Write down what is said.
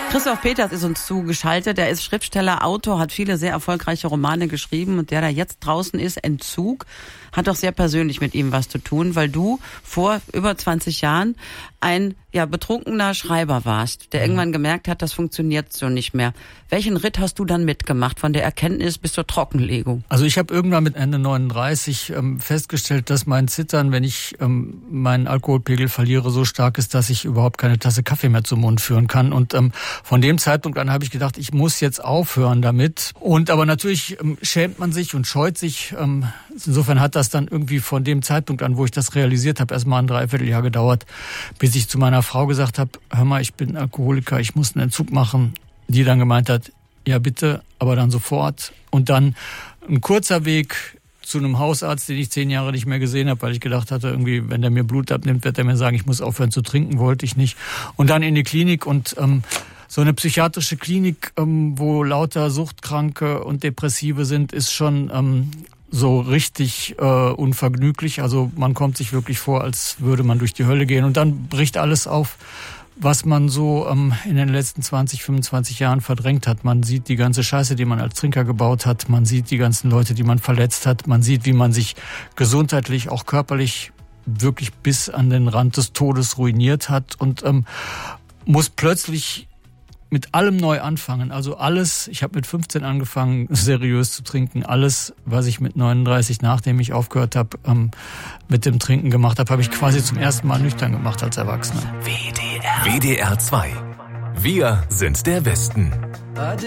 Christoph Peters ist uns zugeschaltet. Er ist Schriftsteller, Autor, hat viele sehr erfolgreiche Romane geschrieben. Und der da jetzt draußen ist, Entzug, hat doch sehr persönlich mit ihm was zu tun, weil du vor über 20 Jahren ein betrunkener Schreiber warst, der irgendwann gemerkt hat, das funktioniert so nicht mehr. Welchen Ritt hast du dann mitgemacht, von der Erkenntnis bis zur Trockenlegung? Also ich habe irgendwann mit Ende 39 festgestellt, dass mein Zittern, wenn ich meinen Alkoholpegel verliere, so stark ist, dass ich überhaupt keine Tasse Kaffee mehr zum Mund führen kann. Und von dem Zeitpunkt an habe ich gedacht, ich muss jetzt aufhören damit. Und aber natürlich schämt man sich und scheut sich. Insofern hat das dann irgendwie von dem Zeitpunkt an, wo ich das realisiert habe, erstmal ein Dreivierteljahr gedauert, bis ich zu meiner Frau gesagt habe, hör mal, ich bin Alkoholiker, ich muss einen Entzug machen. Die dann gemeint hat, ja bitte, aber dann sofort. Und dann ein kurzer Weg zu einem Hausarzt, den ich 10 Jahre nicht mehr gesehen habe, weil ich gedacht hatte, irgendwie, wenn der mir Blut abnimmt, wird er mir sagen, ich muss aufhören zu trinken, wollte ich nicht. Und dann in die Klinik und so eine psychiatrische Klinik, wo lauter Suchtkranke und Depressive sind, ist schon so richtig unvergnüglich. Also man kommt sich wirklich vor, als würde man durch die Hölle gehen. Und dann bricht alles auf, was man so in den letzten 20, 25 Jahren verdrängt hat. Man sieht die ganze Scheiße, die man als Trinker gebaut hat. Man sieht die ganzen Leute, die man verletzt hat. Man sieht, wie man sich gesundheitlich, auch körperlich wirklich bis an den Rand des Todes ruiniert hat und muss plötzlich mit allem neu anfangen. Also alles, ich habe mit 15 angefangen, seriös zu trinken. Alles, was ich mit 39, nachdem ich aufgehört habe, mit dem Trinken gemacht habe ich quasi zum ersten Mal nüchtern gemacht als Erwachsener. WDR 2. Wir sind der Westen.